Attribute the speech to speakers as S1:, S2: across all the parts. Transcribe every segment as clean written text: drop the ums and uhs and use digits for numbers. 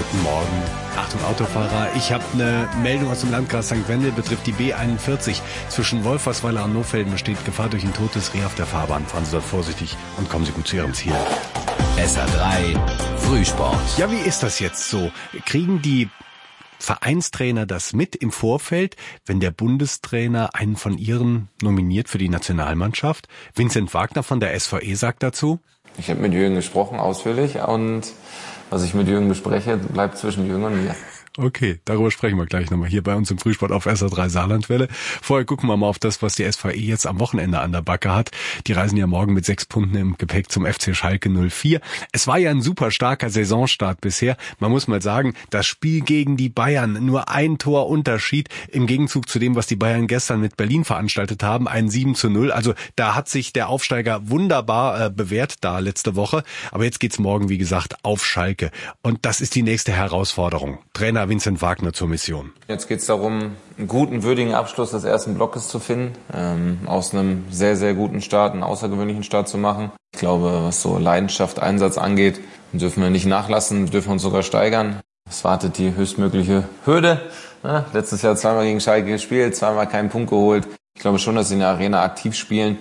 S1: Guten Morgen. Achtung Autofahrer, ich habe eine Meldung aus dem Landkreis St. Wendel, betrifft die B41. Zwischen Wolfersweiler und Nohfelden besteht Gefahr durch ein totes Reh auf der Fahrbahn. Fahren Sie dort vorsichtig und kommen Sie gut zu Ihrem Ziel.
S2: SR3 Frühsport.
S1: Ja, wie ist das jetzt so? Kriegen die Vereinstrainer das mit im Vorfeld, wenn der Bundestrainer einen von ihren nominiert für die Nationalmannschaft? Vincent Wagner von der SVE sagt dazu:
S3: Ich habe mit Jürgen gesprochen, ausführlich, und was ich mit Jürgen bespreche, bleibt zwischen Jürgen und mir.
S1: Okay, darüber sprechen wir gleich nochmal hier bei uns im Frühsport auf SR3 Saarlandwelle. Vorher gucken wir mal auf das, was die SVE jetzt am Wochenende an der Backe hat. Die reisen ja morgen mit 6 Punkten im Gepäck zum FC Schalke 04. Es war ja ein super starker Saisonstart bisher. Man muss mal sagen, das Spiel gegen die Bayern, nur ein Tor Unterschied im Gegenzug zu dem, was die Bayern gestern mit Berlin veranstaltet haben, ein 7:0. Also da hat sich der Aufsteiger wunderbar bewährt da letzte Woche. Aber jetzt geht's morgen, wie gesagt, auf Schalke. Und das ist die nächste Herausforderung. Trainer Vincent Wagner zur Mission.
S3: Jetzt geht es darum, einen guten, würdigen Abschluss des ersten Blockes zu finden, aus einem sehr, sehr guten Start, einen außergewöhnlichen Start zu machen. Ich glaube, was so Leidenschaft, Einsatz angeht, dürfen wir nicht nachlassen, dürfen uns sogar steigern. Es wartet die höchstmögliche Hürde. Letztes Jahr 2-mal gegen Schalke gespielt, 2-mal keinen Punkt geholt. Ich glaube schon, dass sie in der Arena aktiv spielen.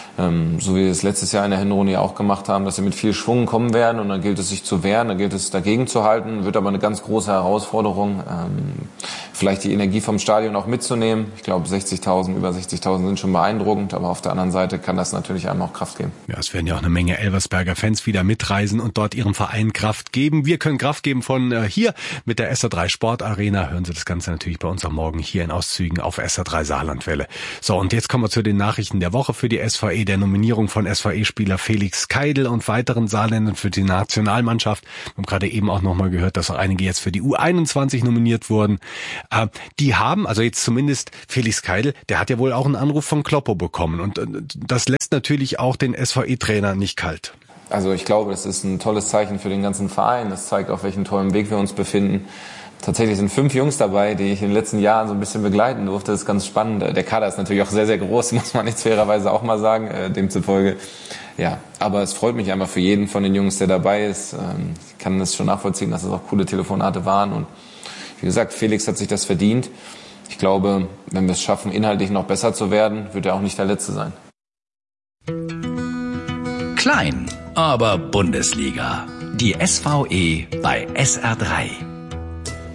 S3: So wie wir es letztes Jahr in der Hinrunde ja auch gemacht haben, dass sie mit viel Schwung kommen werden, und dann gilt es, sich zu wehren, dann gilt es, dagegen zu halten, wird aber eine ganz große Herausforderung, vielleicht die Energie vom Stadion auch mitzunehmen. Ich glaube, über 60.000 sind schon beeindruckend, aber auf der anderen Seite kann das natürlich einem auch Kraft geben.
S1: Ja, es werden ja auch eine Menge Elversberger Fans wieder mitreisen und dort ihrem Verein Kraft geben. Wir können Kraft geben von hier mit der SR3 Sportarena. Hören Sie das Ganze natürlich bei uns am Morgen hier in Auszügen auf SR3 Saarlandwelle. So, und jetzt kommen wir zu den Nachrichten der Woche für die SVE. Der Nominierung von SVE-Spieler Felix Keidel und weiteren Saarländern für die Nationalmannschaft. Wir haben gerade eben auch nochmal gehört, dass auch einige jetzt für die U21 nominiert wurden. Die haben, also jetzt zumindest Felix Keidel, der hat ja wohl auch einen Anruf von Kloppo bekommen. Und das lässt natürlich auch den SVE-Trainer nicht kalt.
S3: Also ich glaube, das ist ein tolles Zeichen für den ganzen Verein. Das zeigt, auf welchem tollen Weg wir uns befinden. Tatsächlich sind 5 Jungs dabei, die ich in den letzten Jahren so ein bisschen begleiten durfte. Das ist ganz spannend. Der Kader ist natürlich auch sehr, sehr groß, muss man jetzt fairerweise auch mal sagen. Demzufolge, ja. Aber es freut mich einfach für jeden von den Jungs, der dabei ist. Ich kann das schon nachvollziehen, dass es auch coole Telefonate waren. Und wie gesagt, Felix hat sich das verdient. Ich glaube, wenn wir es schaffen, inhaltlich noch besser zu werden, wird er auch nicht der Letzte sein.
S2: Klein, aber Bundesliga. Die SVE bei SR3.